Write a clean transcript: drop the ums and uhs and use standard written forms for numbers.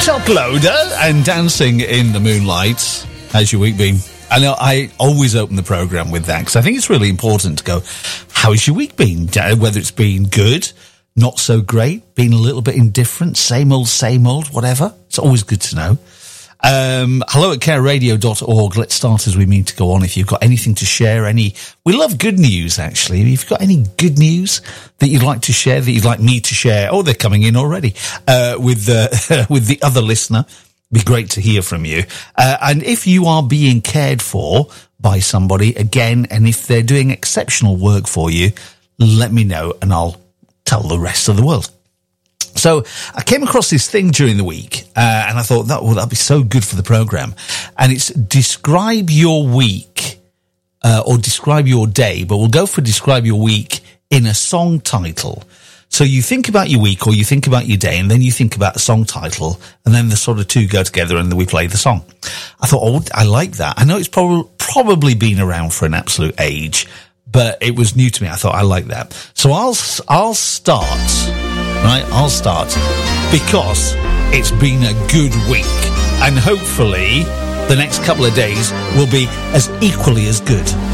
Top Loader and Dancing in the Moonlight. How's your week been? I know I always open the programme with that because I think it's really important to go, how's your week been? Whether it's been good, not so great, been a little bit indifferent, same old, whatever. It's always good to know. Hello at careradio.org. Let's start as we mean to go on. If you've got anything to share, we love good news, actually. If you've got any good news that you'd like to share, that you'd like me to share, they're coming in already, with the other listener, be great to hear from you. And if you are being cared for by somebody, again, and if they're doing exceptional work for you, let me know and I'll tell the rest of the world. So I came across this thing during the week, and I thought that'd be so good for the program. And it's describe your week, or describe your day, but we'll go for describe your week in a song title. So you think about your week or you think about your day, and then you think about a song title, and then the sort of two go together and then we play the song. I thought, I like that. I know it's probably been around for an absolute age, but it was new to me. I thought I like that. So I'll start. Right, I'll start because it's been a good week and hopefully the next couple of days will be as equally as good.